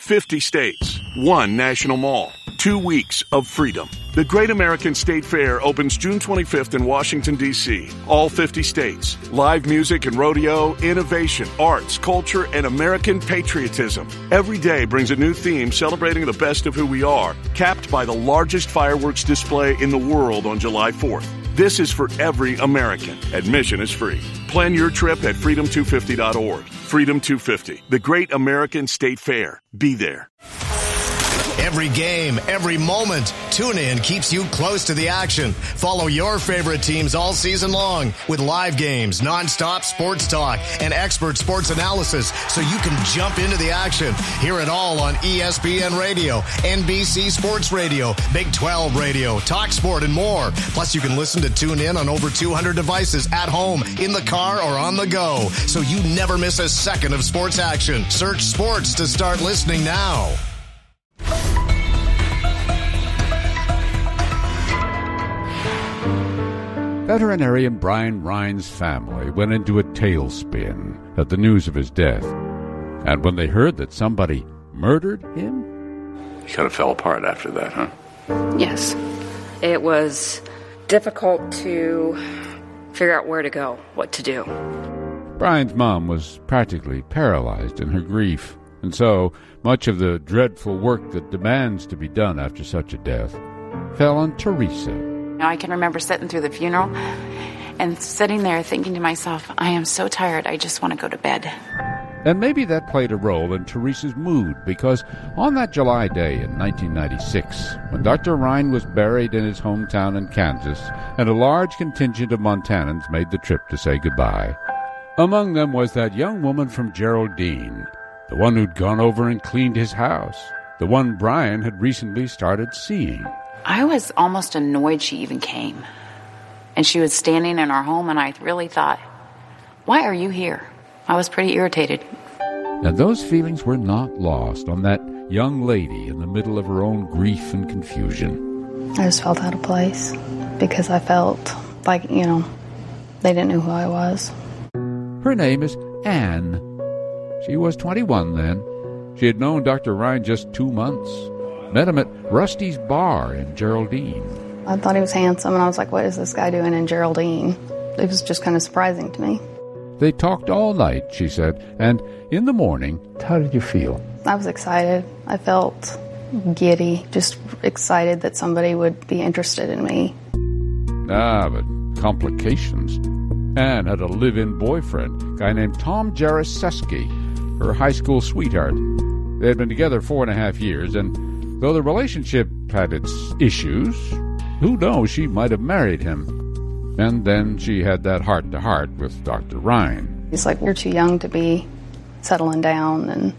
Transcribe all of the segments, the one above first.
50 states, 1 national mall, 2 weeks of freedom. The Great American State Fair opens June 25th in Washington, D.C. All 50 states. Live music and rodeo, innovation, arts, culture, and American patriotism. Every day brings a new theme celebrating the best of who we are, capped by the largest fireworks display in the world on July 4th. This is for every American. Admission is free. Plan your trip at freedom250.org. Freedom 250, the Great American State Fair. Be there. Every game, every moment, TuneIn keeps you close to the action. Follow your favorite teams all season long with live games, nonstop sports talk, and expert sports analysis so you can jump into the action. Hear it all on ESPN Radio, NBC Sports Radio, Big 12 Radio, Talk Sport, and more. Plus, you can listen to TuneIn on over 200 devices at home, in the car, or on the go, so you never miss a second of sports action. Search sports to start listening now. Veterinarian Brian Rhine's family went into a tailspin at the news of his death. And when they heard that somebody murdered him... He kind of fell apart after that, huh? Yes. It was difficult to figure out where to go, what to do. Brian's mom was practically paralyzed in her grief, and so much of the dreadful work that demands to be done after such a death fell on Teresa. I can remember sitting through the funeral and sitting there thinking to myself, I am so tired, I just want to go to bed. And maybe that played a role in Teresa's mood, because on that July day in 1996, when Dr. Rhine was buried in his hometown in Kansas, and a large contingent of Montanans made the trip to say goodbye, among them was that young woman from Geraldine, the one who'd gone over and cleaned his house, the one Brian had recently started seeing. I was almost annoyed she even came. And she was standing in our home, and I really thought, why are you here? I was pretty irritated. And those feelings were not lost on that young lady in the middle of her own grief and confusion. I just felt out of place because I felt like, they didn't know who I was. Her name is Anne. She was 21 then. She had known Dr. Rhine just 2 months. Met him at Rusty's Bar in Geraldine. I thought he was handsome, and I was like, what is this guy doing in Geraldine? It was just kind of surprising to me. They talked all night, she said, and in the morning... How did you feel? I was excited. I felt giddy, just excited that somebody would be interested in me. But complications. Anne had a live-in boyfriend, a guy named Tom Jaroszewski, her high school sweetheart. They had been together 4.5 years, and though the relationship had its issues, who knows, she might have married him. And then she had that heart-to-heart with Dr. Rhine. He's like, you're too young to be settling down and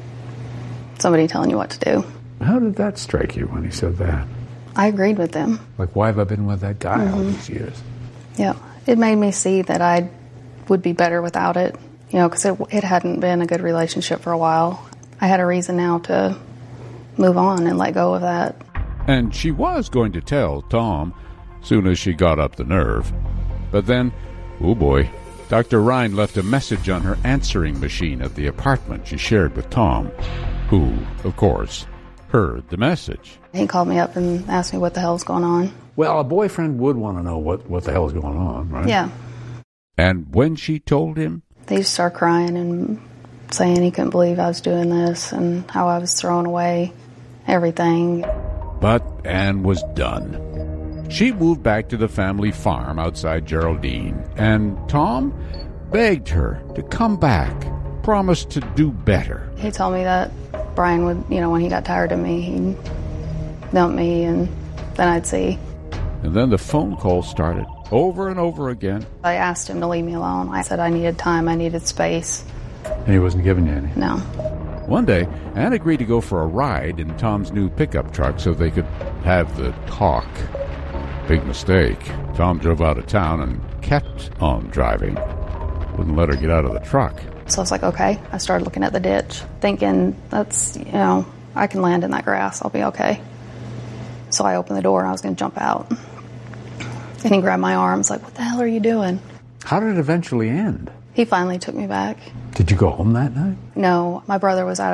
somebody telling you what to do. How did that strike you when he said that? I agreed with him. Like, why have I been with that guy all these years? Yeah. It made me see that I would be better without it, because it hadn't been a good relationship for a while. I had a reason now to move on and let go of that. And she was going to tell Tom soon as she got up the nerve. But then, oh boy, Dr. Rhine left a message on her answering machine at the apartment she shared with Tom, who, of course, heard the message. He called me up and asked me what the hell's going on. Well, a boyfriend would want to know what the hell is going on, right? Yeah. And when she told him... They just started crying and saying he couldn't believe I was doing this and how I was throwing away everything. But Anne was done. She moved back to the family farm outside Geraldine, and Tom begged her to come back, promised to do better. He told me that Brian would, when he got tired of me, he'd dump me, and then I'd see. And then the phone call started over and over again. I asked him to leave me alone. I said I needed time, I needed space. And he wasn't giving you any? No. One day, Anne agreed to go for a ride in Tom's new pickup truck so they could have the talk. Big mistake. Tom drove out of town and kept on driving. Wouldn't let her get out of the truck. So I was like, okay. I started looking at the ditch, thinking, that's, I can land in that grass. I'll be okay. So I opened the door and I was going to jump out. And he grabbed my arm. He's like, what the hell are you doing? How did it eventually end? He finally took me back. Did you go home that night? No, my brother was out